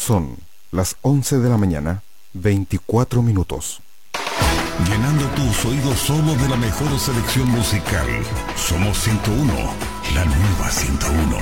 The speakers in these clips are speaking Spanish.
Son las 11 de la mañana, 24 minutos. Llenando tus oídos solo de la mejor selección musical. Somos 101, la nueva 101.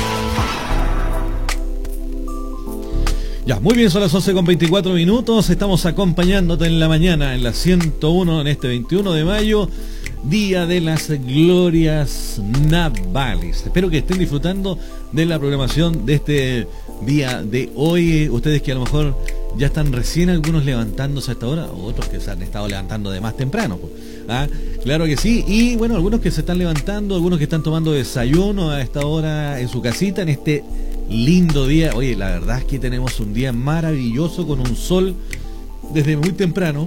Ya, muy bien, son las 11 con 24 minutos. Estamos acompañándote en la mañana en la 101 en este 21 de mayo, Día de las Glorias Navales. Espero que estén disfrutando de la programación de este día de hoy. Ustedes que a lo mejor ya están recién algunos levantándose a esta hora, o otros que se han estado levantando de más temprano. Claro que sí. Y bueno, algunos que se están levantando, algunos que están tomando desayuno a esta hora en su casita, en este lindo día. Oye, la verdad es que tenemos un día maravilloso con un sol desde muy temprano.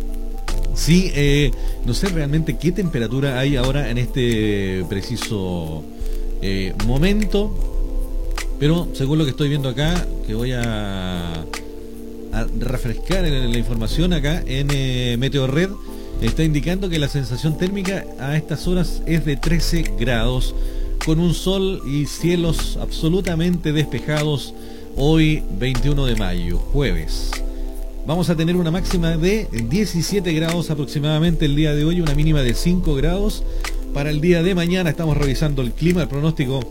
Sí, no sé realmente qué temperatura hay ahora en este preciso momento, pero según lo que estoy viendo acá, que voy a refrescar la información acá en Meteorred, está indicando que la sensación térmica a estas horas es de 13 grados, con un sol y cielos absolutamente despejados hoy 21 de mayo, jueves. Vamos a tener una máxima de 17 grados aproximadamente el día de hoy, una mínima de 5 grados. Para el día de mañana estamos revisando el clima, el pronóstico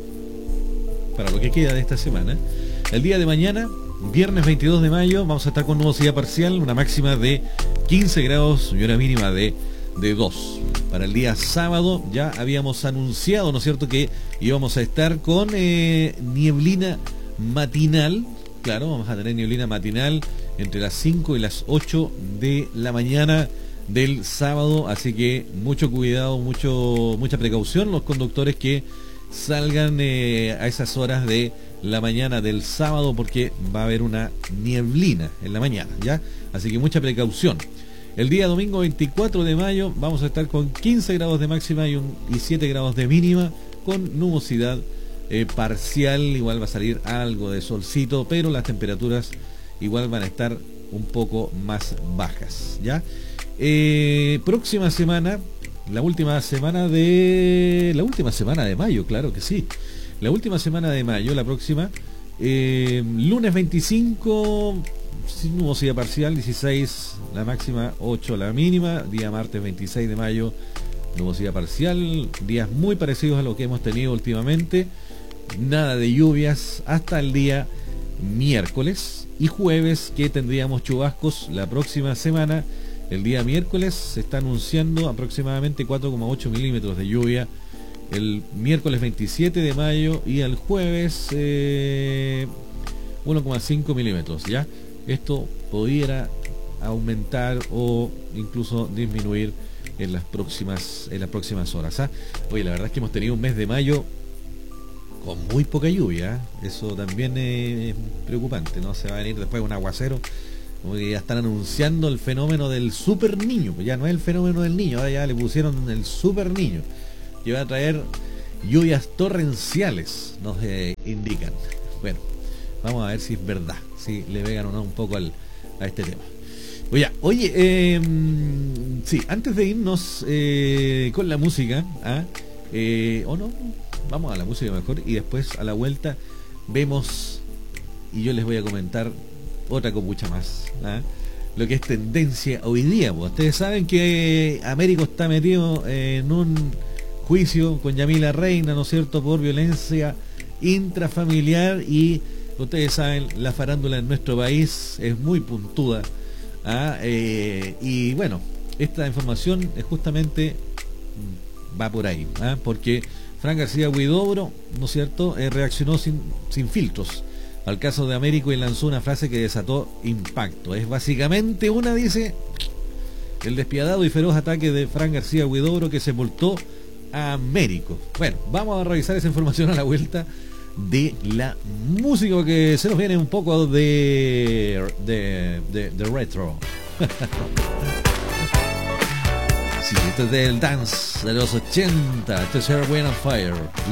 para lo que queda de esta semana. El día de mañana, viernes 22 de mayo, vamos a estar con nubosidad parcial, una máxima de 15 grados y una mínima de 2. Para el día sábado ya habíamos anunciado, ¿no es cierto?, que íbamos a estar con nieblina matinal. Claro, vamos a tener nieblina matinal entre las 5 y las 8 de la mañana del sábado, así que mucho cuidado, mucha precaución los conductores que salgan a esas horas de la mañana del sábado, porque va a haber una nieblina en la mañana, ¿ya? Así que mucha precaución. El día domingo 24 de mayo vamos a estar con 15 grados de máxima y 7 grados de mínima, con nubosidad parcial. Igual va a salir algo de solcito, pero las temperaturas igual van a estar un poco más bajas, ¿ya? Próxima semana, la última semana de mayo, claro que sí. La última semana de mayo, la próxima, lunes 25, sin nubosidad parcial, 16 la máxima, 8 la mínima. Día martes 26 de mayo, nubosidad parcial, días muy parecidos a lo que hemos tenido últimamente. Nada de lluvias hasta el día miércoles y jueves, que tendríamos chubascos la próxima semana. El día miércoles se está anunciando aproximadamente 4,8 milímetros de lluvia, el miércoles 27 de mayo, y el jueves 1,5 milímetros, ¿ya? Esto pudiera aumentar o incluso disminuir en las próximas horas. Oye, la verdad es que hemos tenido un mes de mayo con muy poca lluvia. Eso también es preocupante, ¿no? Se va a venir después un aguacero, como que ya están anunciando el fenómeno del super niño. Pues ya no es el fenómeno del niño, ahora ya le pusieron el super niño, que va a traer lluvias torrenciales, nos indican. Bueno, vamos a ver si es verdad, si le pegan o no un poco a este tema. Oye, sí, antes de irnos con la música, o no, vamos a la música mejor, y después a la vuelta vemos, y yo les voy a comentar otra copucha más, lo que es tendencia hoy día. Pues ustedes saben que Américo está metido en un juicio con Yamila Reina, ¿no es cierto?, por violencia intrafamiliar, y ustedes saben, la farándula en nuestro país es muy puntuda, y bueno, esta información es justamente va por ahí, porque Fran García Huidobro, ¿no es cierto?, reaccionó sin filtros al caso de Américo y lanzó una frase que desató impacto. Es básicamente dice, el despiadado y feroz ataque de Fran García Huidobro que sepultó a Américo. Bueno, vamos a revisar esa información a la vuelta de la música, porque se nos viene un poco de retro. Sí, esto es del dance de los 80. Esto es Air, Wind and Fire.